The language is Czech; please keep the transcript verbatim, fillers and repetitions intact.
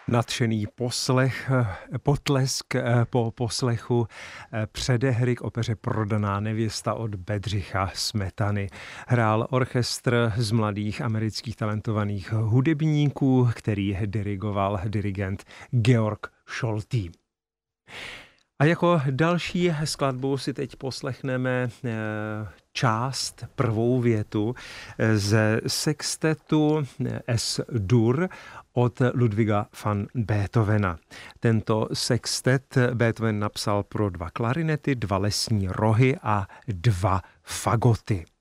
Nadšený poslech, potlesk po poslechu předehry k opeře Prodaná nevěsta od Bedřicha Smetany. Hrál orchestr z mladých amerických talentovaných hudebníků, který dirigoval dirigent Georg Scholti. A jako další skladbu si teď poslechneme část, prvou větu ze sextetu Es-Dur od Ludwiga van Beethovena. Tento sextet Beethoven napsal pro dva klarinety, dva lesní rohy a dva fagoty.